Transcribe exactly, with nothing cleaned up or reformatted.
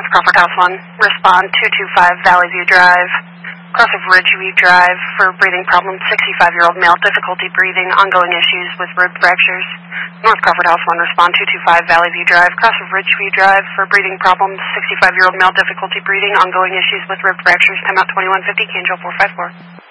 North Crawford House one, respond two two five Valley View Drive. Cross of Ridgeview Drive for breathing problems, sixty-five-year-old male, difficulty breathing, ongoing issues with rib fractures. North Crawford House one, respond two two five Valley View Drive. Cross of Ridgeview Drive for breathing problems, sixty-five-year-old male, difficulty breathing, ongoing issues with rib fractures. Timeout twenty-one fifty, Canjo four five four.